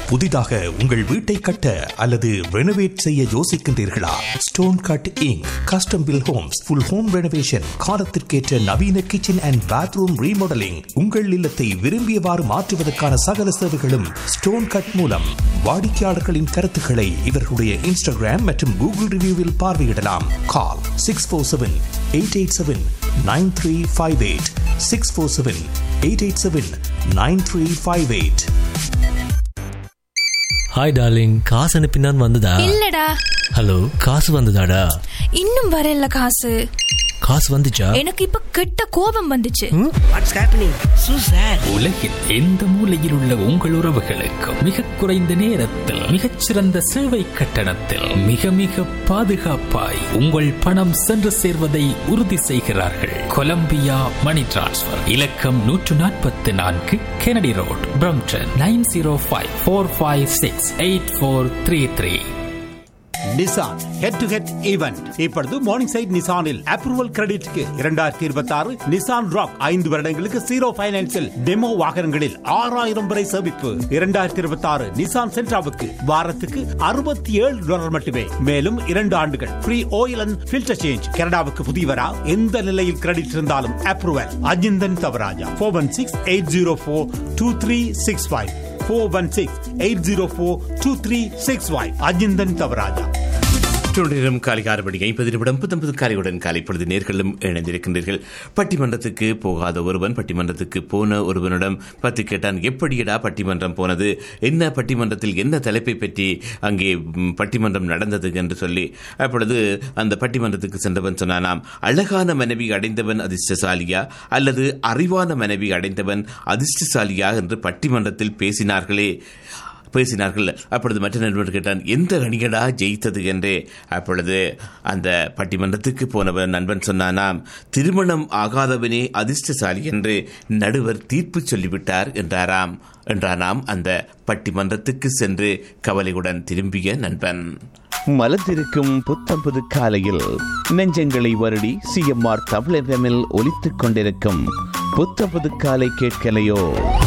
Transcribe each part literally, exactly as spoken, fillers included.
புதிதாக உங்கள் வீட்டை கட்ட அல்லது ரெனோவேட் செய்ய யோசிக்கின்றீர்களா? Stone cut Inc custom bill Holmes full home renovation காலத்திற்கேற்ற நவீன கிச்சன் அண்ட் பாத்ரூம் ரீமாடலிங் உங்கள் இல்லத்தை விரும்பியவாறு மாற்றுவதற்கான சகல சேவைகளும் ஸ்டோன் கட் மூலம். வாடிக்கையாளர்களின் கருத்துக்களை இவர்களுடைய இன்ஸ்டாகிராம் மற்றும் கூகுள் ரிவ்யூவில் பார்வையிடலாம். கால் six four seven eight eight seven nine three five eight six four seven eight eight seven nine three five eight. Hi darling, காசு அனுப்பினான் வந்ததா? இல்லடா. ஹலோ, காசு வந்ததாடா? இன்னும் வரல. காசு காசு வந்துச்சா? எனக்கு இப்ப கெட்ட கோபம் வந்துச்சு. What's happening so chat. உலகில் எந்த மூலையில் உள்ள உங்கள் உறவுகளுக்கு மிக குறைந்த நேரத்தில் மிகச்சிறந்த சேவை கட்டணத்தில் மிக மிக பாதுகாப்பாய் உங்கள் பணம் சென்று சேர்வதை உறுதி செய்கிறார்கள். கொலம்பியா மணி டிரான்ஸ்ஃபர். இலக்கம் நூற்று நாற்பத்தி நான்கு Kennedy road, Brampton nine zero five four five six eight four three three. Nissan head to head event இப்பொழுது மார்னிங் சைட் நிசானில் அப்ரூவல் கிரெடிட்க்கு இரண்டாயிரத்தி இருபத்தி ஆறு நிசான் ராக் ஐந்து வருடங்களுக்கு ஜீரோ பைனான்சில் டெமோ வாகனங்களில் ஆறாயிரம் வரை சேமிப்பு. இரண்டாயிரத்தி இருபத்தி ஆறு நிசான் சென்ட்ராவுக்கு வாரத்துக்கு அறுபத்தி ஏழு டாலர் மட்டுமே. மேலும் இரண்டு ஆண்டுகள் free oil and filter change. கனடாவுக்கு புதியவரா? எந்த நிலையில் கிரெடிட் இருந்தாலும் approval. Ajinthan Thavaraja four one six eight zero four two three six five four one six eight zero four two three six five. Ajinthan Thavaraja. காலை ஆறு மணி ஐம்பது நிமிடம் புத்தம்பது காலையுடன் காலை பொழுது நேர்களும் இணைந்திருக்கின்றீர்கள். பட்டிமன்றத்துக்கு போகாத ஒருவன் பட்டிமன்றத்துக்கு போன ஒருவனிடம் பற்றி கேட்டான், எப்படியடா பட்டிமன்றம் போனது, என்ன பட்டிமன்றத்தில் என்ன தலைப்பை பற்றி அங்கே பட்டிமன்றம் நடந்தது என்று சொல்லி. அப்பொழுது அந்த பட்டிமன்றத்துக்கு சென்றவன் சொன்னானாம், அழகான மனைவி அடைந்தவன் அதிர்ஷ்டசாலியா அல்லது அறிவான மனைவி அடைந்தவன் அதிர்ஷ்டசாலியா என்று பட்டிமன்றத்தில் பேசினார்களே பேசினார்கள். அப்பொழுது மற்ற நண்பர் கேட்டான், எந்த அணியடா ஜெயித்தது என்றே. அப்பொழுது அந்த பட்டிமன்றத்துக்கு போனவன் நண்பன் சொன்னானாம், திருமணம் ஆகாதவனே அதிர்ஷ்டசாலி என்று நடுவர் தீர்ப்பு சொல்லிவிட்டார் என்றாராம் என்றானாம் அந்த பட்டிமன்றத்துக்கு சென்று கவலையுடன் திரும்பிய நண்பன். மலர்ந்திருக்கும் புத்தம் புது காலையில் நெஞ்சங்களை வருடி சிஎம்ஆர் தமிழ் எஃப்எம்மில் ஒலித்துக் கொண்டிருக்கும் புத்தம் புது காலை கேட்கலையோ?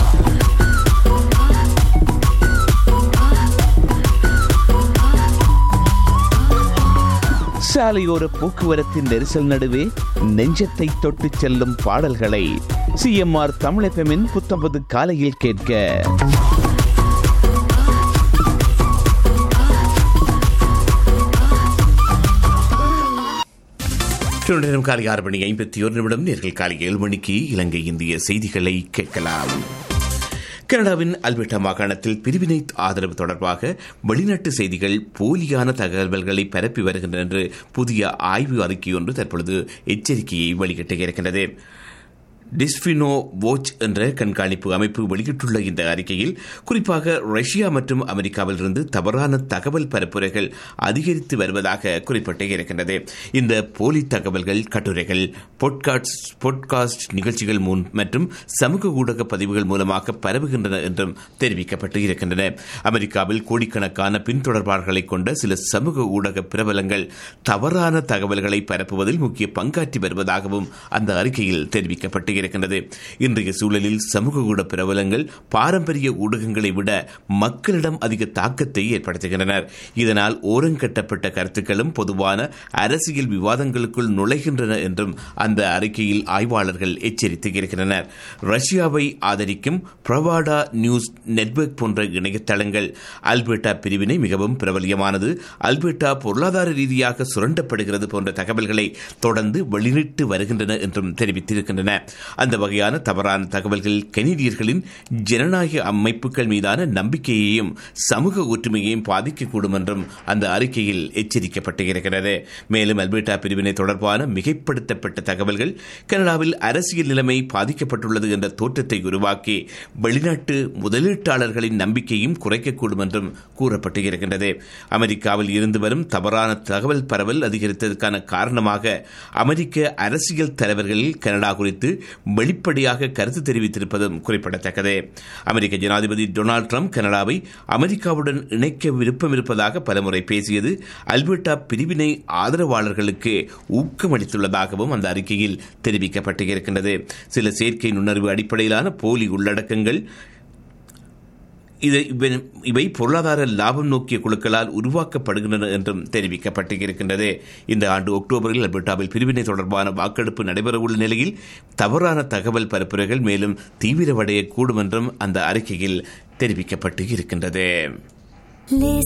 சாலையோர போக்குவரத்தின் நெரிசல் நடுவே நெஞ்சத்தை தொட்டு செல்லும் பாடல்களை சிஎம்ஆர் தமிழ் எஃப்எம்மின் புத்தம்பது காலையில் கேட்க காலை ஆறு மணி ஐம்பத்தி ஒரு நிமிடம். நேர்கள் காலை ஏழு மணிக்கு இலங்கை இந்திய செய்திகளை கேட்கலாம். கனடாவின் அல்பர்டா மாகாணத்தில் பிரிவினை ஆதரவு தொடர்பாக வெளிநாட்டு செய்திகள் போலியான தகவல்களை பரப்பி வருகின்றன என்று புதிய ஆய்வு அறிக்கை ஒன்று தற்பொழுது எச்சரிக்கையை வெளியிட்டு இருக்கின்றது. டிஸ்பினோ வாட்ச் என்ற கண்காணிப்பு அமைப்பு வெளியிட்டுள்ள இந்த அறிக்கையில் குறிப்பாக ரஷ்யா மற்றும் அமெரிக்காவில் இருந்து தவறான தகவல் பரப்புரைகள் அதிகரித்து வருவதாக குறிப்பிட்டு இருக்கின்றது. இந்த போலி தகவல்கள் கட்டுரைகள், பாட்காஸ்ட் நிகழ்ச்சிகள் மற்றும் சமூக ஊடக பதிவுகள் மூலமாக பரவுகின்றன என்றும் தெரிவிக்கப்பட்டு இருக்கின்றன. அமெரிக்காவில் கோடிக்கணக்கான பின்தொடர்பாளர்களை கொண்ட சில சமூக ஊடக பிரபலங்கள் தவறான தகவல்களை பரப்புவதில் முக்கிய பங்காற்றி வருவதாகவும் அந்த அறிக்கையில் தெரிவிக்கப்பட்டு இருக்கின்றது. இன்றைய சூழலில் சமூக ஊடக பிரபலங்கள் பாரம்பரிய ஊடகங்களை விட மக்களிடம் அதிக தாக்கத்தை ஏற்படுத்துகின்றனர். இதனால் ஓரங்கட்டப்பட்ட கருத்துக்களும் பொதுவான அரசியல் விவாதங்களுக்குள் நுழைகின்றன என்றும் அந்த அறிக்கையில் ஆய்வாளர்கள் எச்சரித்து இருக்கின்றனர். ரஷ்யாவை ஆதரிக்கும் பிரவாடா நியூஸ் நெட்வொர்க் போன்ற இணையதளங்கள் அல்பர்டா பிரிவினை மிகவும் பிரபலியமானது, அல்பர்டா பொருளாதார ரீதியாக சுரண்டப்படுகிறது போன்ற தகவல்களை தொடர்ந்து வெளியிட்டு வருகின்றன என்றும் தெரிவித்திருக்கின்றன. அந்த வகையான தவறான தகவல்கள் கனடியர்களின் ஜனநாயக அமைப்புகள் மீதான நம்பிக்கையையும் சமூக ஒற்றுமையையும் பாதிக்கக்கூடும் என்றும் அந்த அறிக்கையில் எச்சரிக்கப்பட்டிருக்கிறது. மேலும் அல்பர்டா பிரிவினை தொடர்பான மிகைப்படுத்தப்பட்ட தகவல்கள் கனடாவில் அரசியல் நிலைமை பாதிக்கப்பட்டுள்ளது என்ற தோற்றத்தை உருவாக்கி வெளிநாட்டு முதலீட்டாளர்களின் நம்பிக்கையும் குறைக்கக்கூடும் என்றும் கூறப்பட்டிருக்கின்றது. அமெரிக்காவில் இருந்து வரும் தவறான தகவல் பரவல் அதிகரித்ததற்கான காரணமாக அமெரிக்க அரசியல் தலைவர்கள் கனடா குறித்து வெளிப்படையாக கருத்து தெரிவித்திருப்பதும் குறிப்பிடத்தக்கது. அமெரிக்க ஜனாதிபதி டொனால்டு டிரம்ப் கனடாவை அமெரிக்காவுடன் இணைக்க விருப்பம் இருப்பதாக பலமுறை பேசியது அல்பர்டா பிரிவினை ஆதரவாளர்களுக்கு ஊக்கமளித்துள்ளதாகவும் அந்த அறிக்கையில் தெரிவிக்கப்பட்டிருக்கின்றது. சில செயற்கை நுண்ணறிவு அடிப்படையிலான போலி உள்ளடக்கங்கள் இவை பொருளாதார லாபம் நோக்கிய குழுக்களால் உருவாக்கப்படுகின்றன என்றும் தெரிவிக்கப்பட்டிருக்கின்றது. இந்த ஆண்டு அக்டோபரில் அல்பர்டாவில் பிரிவினை தொடர்பான வாக்கெடுப்பு நடைபெறவுள்ள நிலையில் தவறான தகவல் பரப்புரைகள் மேலும் தீவிரமடையக்கூடும் என்றும் அந்த அறிக்கையில் தெரிவிக்கப்பட்டு இருக்கின்றது.